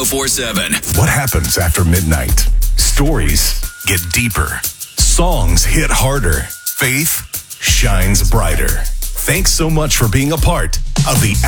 1047. What happens after midnight? Stories get deeper. Songs hit harder. Faith shines brighter. Thanks so much for being a part of the